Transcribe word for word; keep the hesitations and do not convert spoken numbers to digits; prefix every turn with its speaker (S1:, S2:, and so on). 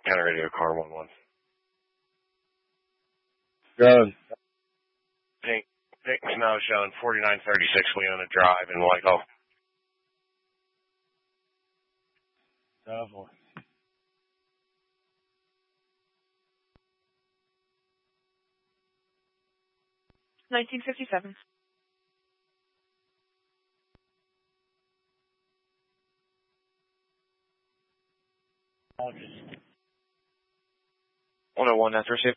S1: County Radio car one one.
S2: Good.
S1: Pink, pink snow showing forty-nine thirty-six Leona Drive in Whitehall.
S2: Definitely.
S3: nineteen fifty-seven.
S2: August.
S1: one oh one, that's received.